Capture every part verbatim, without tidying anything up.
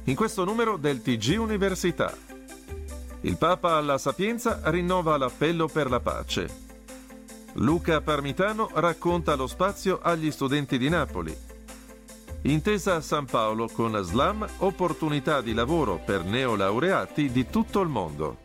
in questo numero del T G Università. Il Papa alla Sapienza rinnova l'appello per la pace. Luca Parmitano racconta lo spazio agli studenti di Napoli. Intesa a San Paolo con Slam, opportunità di lavoro per neolaureati di tutto il mondo.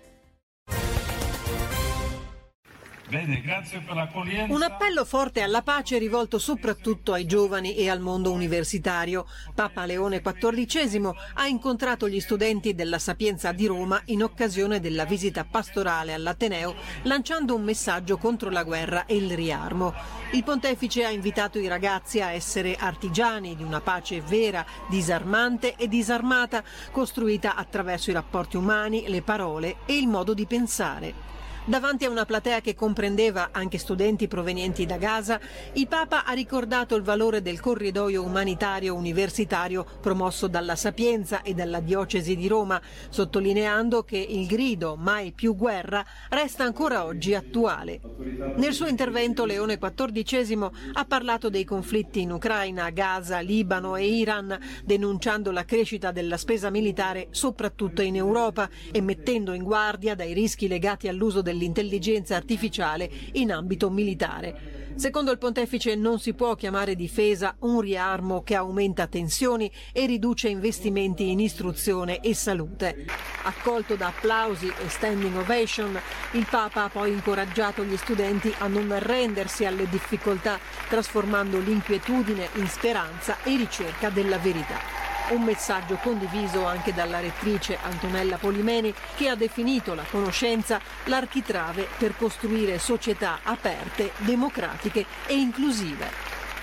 Bene, grazie per l'accoglienza. Un appello forte alla pace rivolto soprattutto ai giovani e al mondo universitario. Papa Leone quattordicesimo ha incontrato gli studenti della Sapienza di Roma in occasione della visita pastorale all'Ateneo, lanciando un messaggio contro la guerra e il riarmo. Il pontefice ha invitato i ragazzi a essere artigiani di una pace vera, disarmante e disarmata, costruita attraverso i rapporti umani, le parole e il modo di pensare. Davanti a una platea che comprendeva anche studenti provenienti da Gaza, il Papa ha ricordato il valore del corridoio umanitario universitario promosso dalla Sapienza e dalla Diocesi di Roma, sottolineando che il grido "mai più guerra" resta ancora oggi attuale. Nel suo intervento Leone quattordicesimo ha parlato dei conflitti in Ucraina, Gaza, Libano e Iran, denunciando la crescita della spesa militare soprattutto in Europa e mettendo in guardia dai rischi legati all'uso del l'intelligenza artificiale in ambito militare. Secondo il pontefice non si può chiamare difesa un riarmo che aumenta tensioni e riduce investimenti in istruzione e salute. Accolto da applausi e standing ovation, il Papa ha poi incoraggiato gli studenti a non arrendersi alle difficoltà, trasformando l'inquietudine in speranza e ricerca della verità. Un messaggio condiviso anche dalla rettrice Antonella Polimeni, che ha definito la conoscenza l'architrave per costruire società aperte, democratiche e inclusive.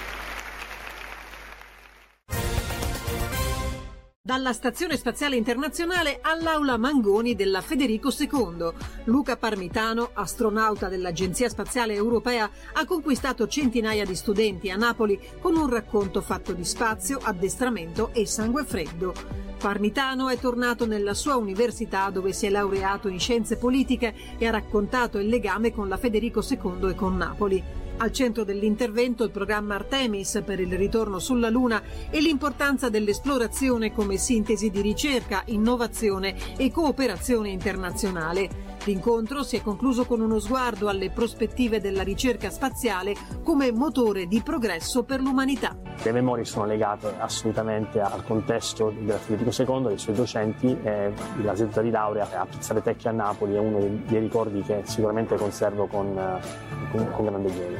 Dalla Stazione Spaziale Internazionale all'Aula Mangoni della Federico secondo. Luca Parmitano, astronauta dell'Agenzia Spaziale Europea, ha conquistato centinaia di studenti a Napoli con un racconto fatto di spazio, addestramento e sangue freddo. Parmitano è tornato nella sua università dove si è laureato in scienze politiche e ha raccontato il legame con la Federico secondo e con Napoli. Al centro dell'intervento il programma Artemis per il ritorno sulla Luna e l'importanza dell'esplorazione come sintesi di ricerca, innovazione e cooperazione internazionale. L'incontro si è concluso con uno sguardo alle prospettive della ricerca spaziale come motore di progresso per l'umanità. Le memorie sono legate assolutamente al contesto della Federico secondo, dei suoi docenti, e la seduta di laurea a Pizzale Tecchia a Napoli è uno dei, dei ricordi che sicuramente conservo con, con, con grande gioia.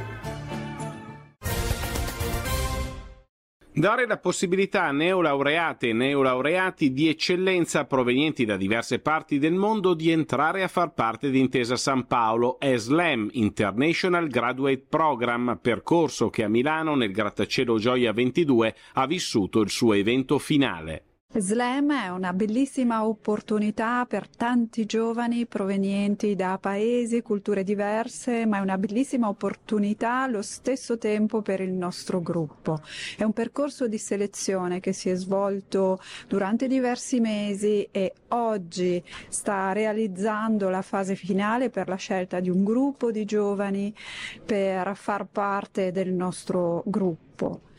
Dare la possibilità a neolaureate e neolaureati di eccellenza provenienti da diverse parti del mondo di entrare a far parte di Intesa San Paolo E S L A M, International Graduate Program, percorso che a Milano nel Grattacielo Gioia ventidue ha vissuto il suo evento finale. S L A M è una bellissima opportunità per tanti giovani provenienti da paesi, culture diverse, ma è una bellissima opportunità allo stesso tempo per il nostro gruppo. È un percorso di selezione che si è svolto durante diversi mesi e oggi sta realizzando la fase finale per la scelta di un gruppo di giovani per far parte del nostro gruppo.